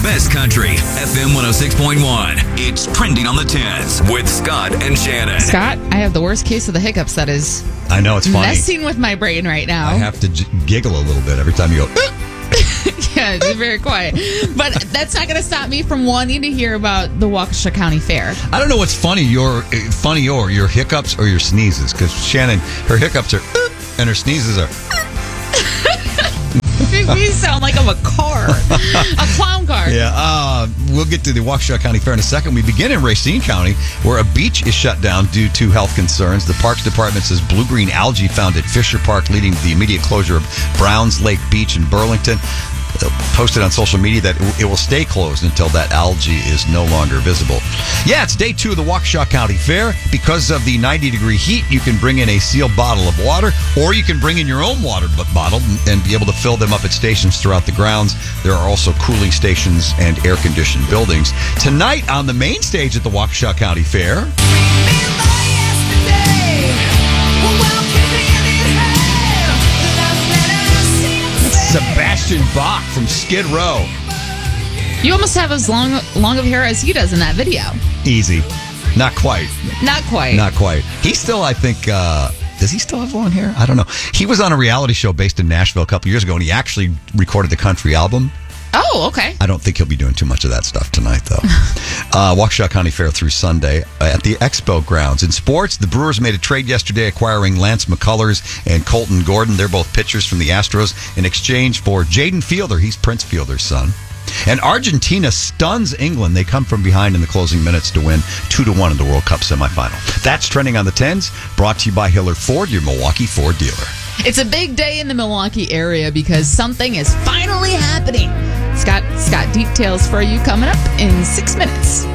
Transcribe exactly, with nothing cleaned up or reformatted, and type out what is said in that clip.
best country, F M one oh six point one. It's Trending on the Tens with Scott and Shannon. Scott, I have the worst case of the hiccups that is I know, it's funny. messing with my brain right now. I have to j- giggle a little bit every time you go, Yeah, it's very quiet. But that's not going to stop me from wanting to hear about the Waukesha County Fair. I don't know what's funny, your funny or your hiccups or your sneezes, because Shannon, her hiccups are and her sneezes are. Make me sound like I'm a car, a clown car. Yeah, uh, we'll get to the Waukesha County Fair in a second. We begin in Racine County, where a beach is shut down due to health concerns. The Parks Department says blue-green algae found at Fisher Park, leading to the immediate closure of Browns Lake Beach in Burlington. They'll posted on social media that it will stay closed until that algae is no longer visible. Yeah, it's day two of the Waukesha County Fair. Because of the ninety degree heat, you can bring in a sealed bottle of water, or you can bring in your own water bottle and be able to fill them up at stations throughout the grounds. There are also cooling stations and air-conditioned buildings. Tonight on the main stage at the Waukesha County Fair, Sebastian Bach from Skid Row. You almost have as long long of hair as he does in that video. Easy. Not quite. Not quite. Not quite. He still, I think, uh, does he still have long hair? I don't know. He was on a reality show based in Nashville a couple years ago, and he actually recorded the country album. Oh, okay. I don't think he'll be doing too much of that stuff tonight, though. uh, Waukesha County Fair through Sunday uh, at the Expo grounds. In sports, the Brewers made a trade yesterday acquiring Lance McCullers and Colton Gordon. They're both pitchers from the Astros in exchange for Jaden Fielder. He's Prince Fielder's son. And Argentina stuns England. They come from behind in the closing minutes to win two to one in the World Cup semifinal. That's Trending on the Tens, brought to you by Hillard Ford, your Milwaukee Ford dealer. It's a big day in the Milwaukee area because something is finally happening. Scott, Scott details for you coming up in six minutes.